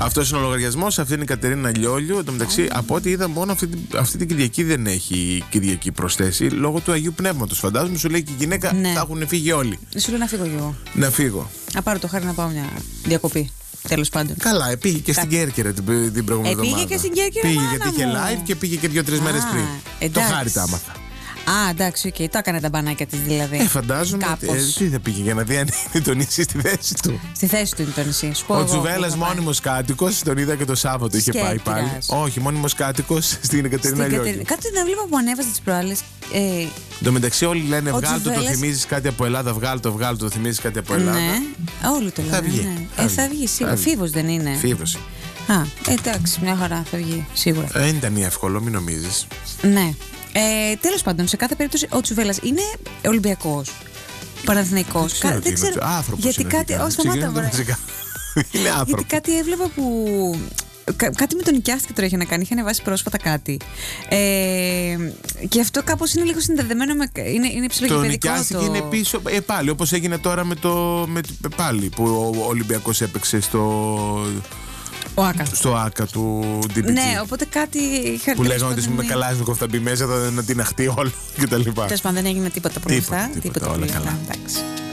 Αυτός είναι ο λογαριασμός, αυτή είναι η Κατερίνα Λιόλιου. Εν τω μεταξύ, από ό,τι είδα, μόνο αυτή την Κυριακή δεν έχει Κυριακή προσθέσει λόγω του Αγίου Πνεύματος. Φαντάζομαι, σου λέει και η γυναίκα θα έχουν φύγει όλοι. Σου λέω να φύγω κι εγώ. Να φύγω. Να πάρω το χάρη να πάω μια διακοπή. Τέλος πάντων. Καλά, πήγε και στην Κέρκυρα την προηγούμενη εβδομάδα. Πήγε και στην Κέρκυρα. Πήγε γιατί είχε live και πήγε και 2-3 μέρες πριν. Το χάρη τα άμαθα. Α, εντάξει, οκ, το έκανε τα μπανάκια της δηλαδή. Φαντάζομαι. Τι θα πήγε για να δει αν είναι το νησί στη θέση του. Στη θέση του είναι το νησί. Ο Τζουβέλλας μόνιμος κάτοικος, τον είδα και το Σάββατο είχε πάει πάλι. Όχι, μόνιμος κάτοικος στην Κατερίνα Λιόλιου. Κάτι να βλέπω που ανέβασε τις προάλλες. Εν τω μεταξύ, όλοι λένε βγάλ' το θυμίζεις κάτι από Ελλάδα. Βγάλ' το θυμίζεις κάτι από Ελλάδα. Ναι, όλοι το λένε. Θα βγει σίγουρα. Φίβος δεν είναι. Φίβος. Α, εντάξει, μια χαρά θα βγει σίγουρα. Δεν ήταν εύκολο, μην νομίζεις. Ναι. Τέλος πάντων, σε κάθε περίπτωση ο Τσουβέλλας είναι Ολυμπιακός, Παναθηναϊκός. Δεν ξέρω. Άνθρωπος γιατί είναι. Κάτι. Είναι άνθρωπος. Γιατί κάτι έβλεπα που. Κάτι με τον νοικιάστηκε τώρα είχε να κάνει. Είχε ανεβάσει πρόσφατα κάτι. Και αυτό κάπως είναι λίγο συνδεδεμένο με. Είναι ψηλογυπαιδικό. Το νοικιάστηκε είναι πίσω. Πάλι όπως έγινε τώρα πάλι που ο Ολυμπιακός έπαιξε στο Άκα του DPG. Ναι, οπότε κάτι. Που λέγαμε ότι με Καλάσνικοφ θα μπει μέσα, θα την αχτεί όλο κτλ. Τέλος πάντων δεν έγινε τίποτα από αυτά. Τίποτα, όλα καλά. Εντάξει.